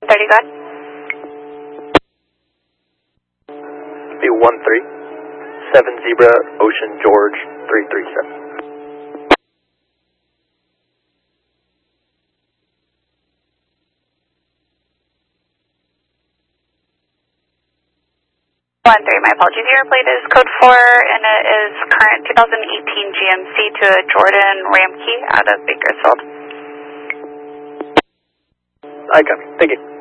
130, go ahead. Be 13, 7 Zebra, Ocean George, 337. My apologies. Your plate is code 4, and it is current 2018 GMC to a Jordan Ramkey out of Bakersfield. I got it. Thank you.